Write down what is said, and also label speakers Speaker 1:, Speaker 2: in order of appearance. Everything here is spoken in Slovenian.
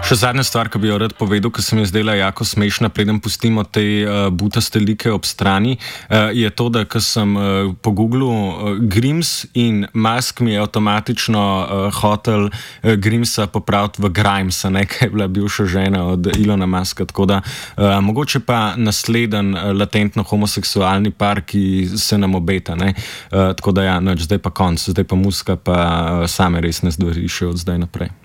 Speaker 1: Še zadnja stvar, ki bi jo rad povedal, ki se mi je zdela jako smešna, preden pustimo te butaste like ob strani, je to, da ko sem pogooglil Grims in Musk, mi je avtomatično hotel Grimsa popraviti v Grimesa, kaj je bila bivša žena od Ilona Muska. Tako da mogoče pa nasleden latentno homoseksualni par, ki se nam obeta. Tako da ja, zdaj pa konc, zdaj pa Muska pa same resne stvari še od zdaj naprej.